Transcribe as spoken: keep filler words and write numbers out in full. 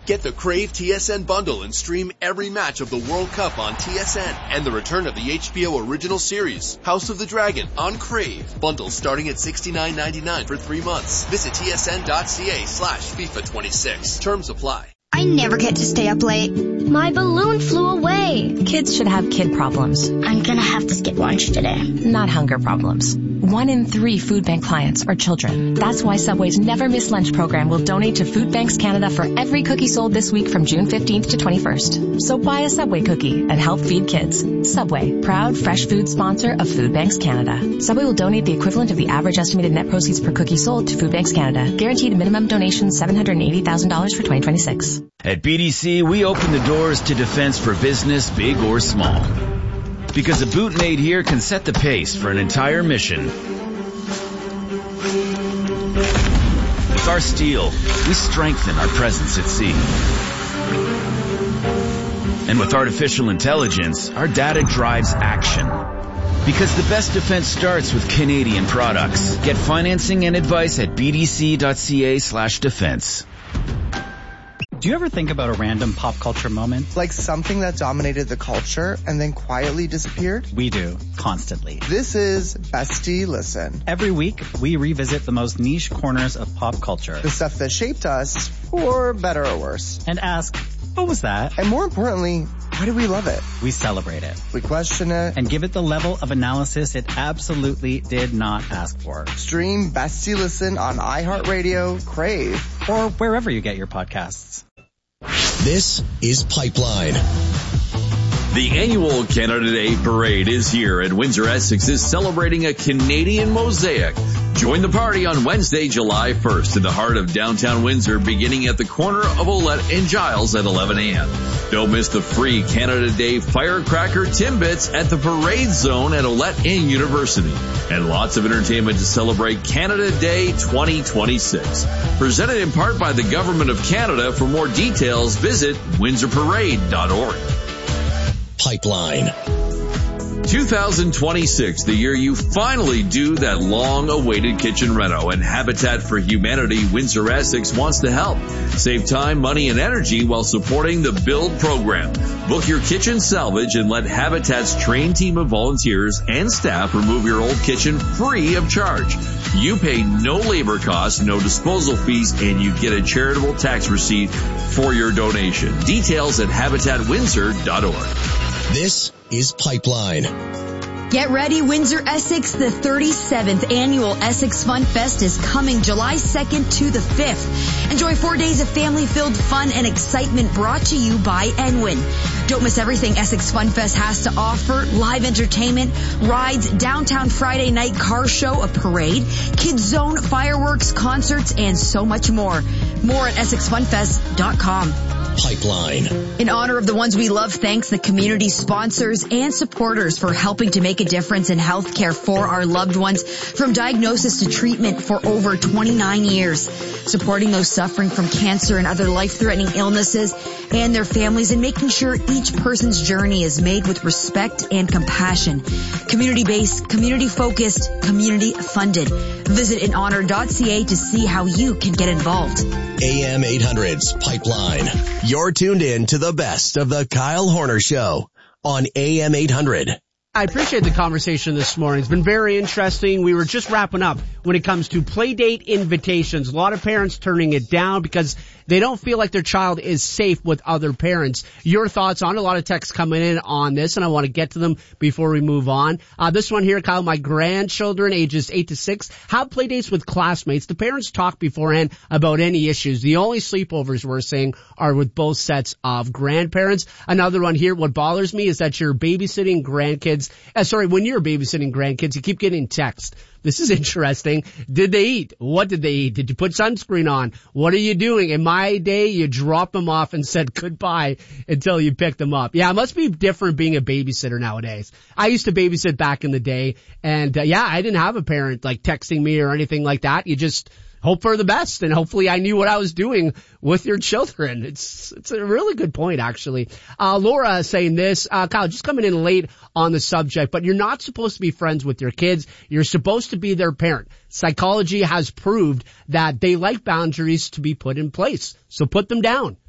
Get the Crave T S N bundle and stream every match of the World Cup on T S N and the return of the H B O original series, House of the Dragon, on Crave. Bundles starting at sixty-nine ninety-nine for three months. Visit tsn.ca slash FIFA twenty-six. Terms apply. I never get to stay up late. My balloon flew away. Kids should have kid problems. I'm gonna have to skip lunch today. Not hunger problems. One in three food bank clients are children. That's why Subway's Never Miss Lunch program will donate to Food Banks Canada for every cookie sold this week from June fifteenth to twenty-first. So buy a Subway cookie and help feed kids. Subway, proud fresh food sponsor of Food Banks Canada. Subway will donate the equivalent of the average estimated net proceeds per cookie sold to Food Banks Canada. Guaranteed minimum donation seven hundred eighty thousand dollars for twenty twenty-six. At B D C, we open the doors to defense for business, big or small. Because a boot made here can set the pace for an entire mission. With our steel, we strengthen our presence at sea. And with artificial intelligence, our data drives action. Because the best defense starts with Canadian products. Get financing and advice at bdc.ca slash defense. Do you ever think about a random pop culture moment? Like something that dominated the culture and then quietly disappeared? We do, constantly. This is Bestie Listen. Every week, we revisit the most niche corners of pop culture. The stuff that shaped us, for better or worse. And ask, what was that? And more importantly, why do we love it? We celebrate it. We question it. And give it the level of analysis it absolutely did not ask for. Stream Bestie Listen on iHeartRadio, Crave, or wherever you get your podcasts. This is Pipeline. The annual Canada Day Parade is here, and Windsor Essex is celebrating a Canadian mosaic. Join the party on Wednesday, July first in the heart of downtown Windsor, beginning at the corner of Olette and Giles at eleven a.m. Don't miss the free Canada Day Firecracker Timbits at the Parade Zone at Olette and University. And lots of entertainment to celebrate Canada Day twenty twenty-six. Presented in part by the Government of Canada. For more details, visit windsor parade dot org. Pipeline. two thousand twenty-six, the year you finally do that long-awaited kitchen reno, and Habitat for Humanity Windsor Essex wants to help. Save time, money, and energy while supporting the Build program. Book your kitchen salvage and let Habitat's trained team of volunteers and staff remove your old kitchen free of charge. You pay no labor costs, no disposal fees, and you get a charitable tax receipt for your donation. Details at habitat windsor dot org. This is Pipeline. Get ready, Windsor Essex. The thirty-seventh annual Essex Fun Fest is coming July second to the fifth. Enjoy four days of family-filled fun and excitement brought to you by Enwin. Don't miss everything Essex Fun Fest has to offer. Live entertainment, rides, downtown Friday night car show, a parade, kids zone, fireworks, concerts, and so much more. More at essex fun fest dot com. Pipeline. In honor of the ones we love, thanks the community sponsors and supporters for helping to make a difference in healthcare for our loved ones, from diagnosis to treatment for over twenty-nine years. Supporting those suffering from cancer and other life-threatening illnesses and their families, and making sure each person's journey is made with respect and compassion. Community-based, community-focused, community-funded. Visit in honor dot c a to see how you can get involved. A M eight hundred's Pipeline. You're tuned in to the best of the Kyle Horner Show on A M eight hundred. I appreciate the conversation this morning. It's been very interesting. We were just wrapping up when it comes to play date invitations. A lot of parents turning it down because they don't feel like their child is safe with other parents. Your thoughts on a lot of texts coming in on this, and I want to get to them before we move on. Uh, this one here, Kyle, my grandchildren, ages eight to six, have play dates with classmates. The parents talk beforehand about any issues. The only sleepovers we're saying are with both sets of grandparents. Another one here, what bothers me is that you're babysitting grandkids. Uh, sorry, when you're babysitting grandkids, you keep getting text. This is interesting. Did they eat? What did they eat? Did you put sunscreen on? What are you doing? In my day, you dropped them off and said goodbye until you picked them up. Yeah, it must be different being a babysitter nowadays. I used to babysit back in the day, and uh, yeah, I didn't have a parent like texting me or anything like that. You just hope for the best, and hopefully I knew what I was doing with your children. It's it's a really good point, actually. Uh, Laura is saying this, uh, Kyle, just coming in late on the subject, but you're not supposed to be friends with your kids. You're supposed to be their parent. Psychology has proved that they like boundaries to be put in place, so put them down.